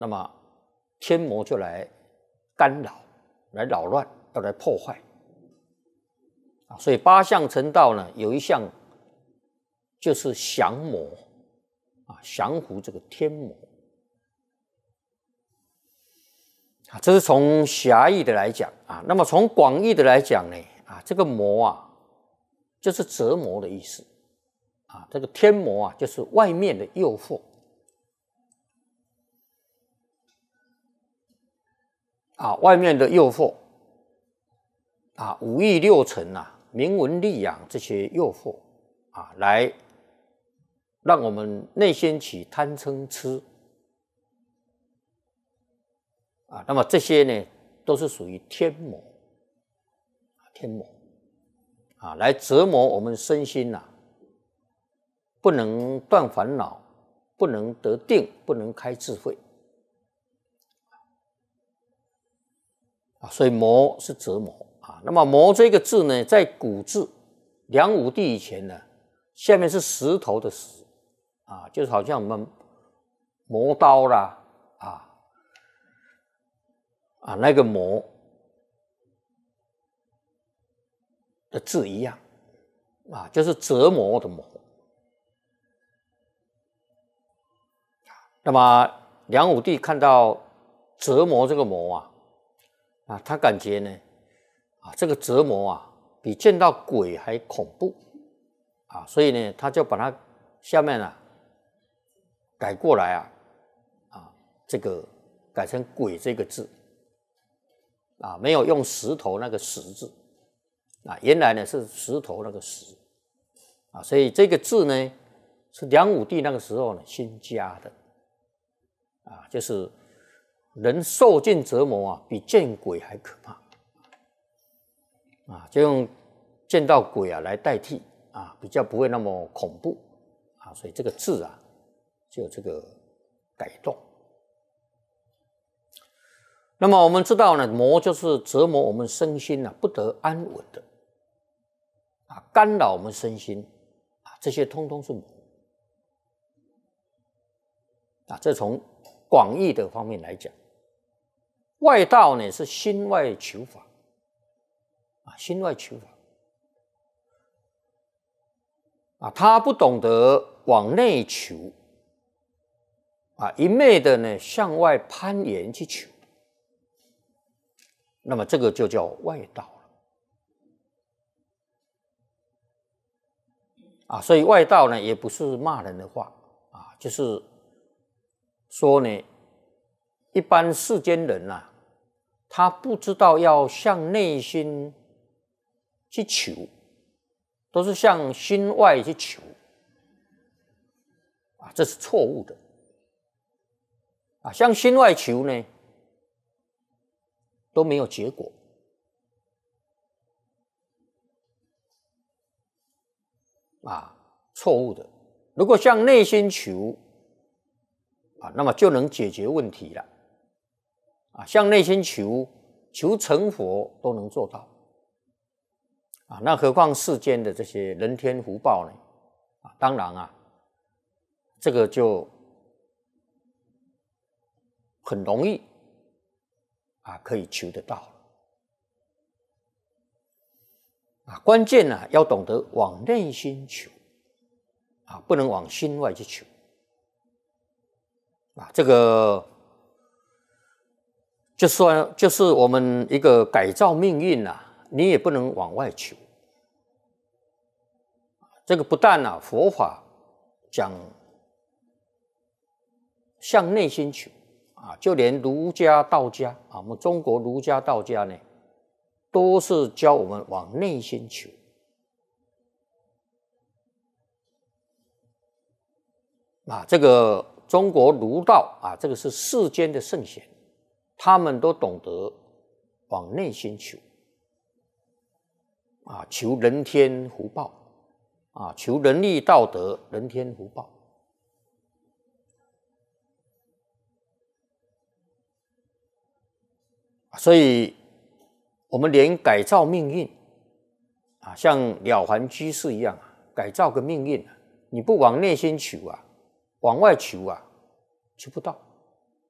那么天魔就来干扰、来扰乱、要来破坏。所以八相成道呢，有一项就是降魔降服这个天魔。这是从狭义的来讲那么从广义的来讲呢这个魔就是折磨的意思这个天魔就是外面的诱惑外面的诱惑五欲六尘名闻利养这些诱惑来让我们内心起贪嗔痴那么这些呢都是属于天魔来折磨我们身心不能断烦恼，不能得定，不能开智慧所以魔是折磨那么魔这个字呢，在古字梁武帝以前呢，下面是石头的石就是好像我们磨刀啦那个磨的字一样就是折磨的磨。那么梁武帝看到折磨这个磨他感觉呢这个折磨比见到鬼还恐怖所以呢他就把它下面改过来这个改成鬼这个字没有用石头那个石字原来呢是石头那个石所以这个字呢是梁武帝那个时候呢新加的就是人受尽折磨比见鬼还可怕就用见到鬼来代替比较不会那么恐怖所以这个字就有这个改动。那么我们知道呢，魔就是折磨我们身心不得安稳的干扰我们身心这些通通是魔这从广义的方面来讲，外道呢是心外求法心外求法他不懂得往内求一昧的呢向外攀岩去求，那么这个就叫外道了所以外道呢也不是骂人的话就是说呢一般世间人他不知道要向内心去求，都是向心外去求这是错误的向心外求呢都没有结果错误的。如果向内心求那么就能解决问题了向内心求成佛都能做到那何况世间的这些人天福报呢当然这个就很容易可以求得到关键要懂得往内心求不能往心外去求这个就是我们一个改造命运你也不能往外求。这个不但佛法讲向内心求就连儒家道家我们中国儒家道家呢都是教我们往内心求这个中国儒道这个是世间的圣贤，他们都懂得往内心求求人天福报求仁义道德人天福报所以我们连改造命运像了凡居士一样改造个命运你不往内心求往外求求不到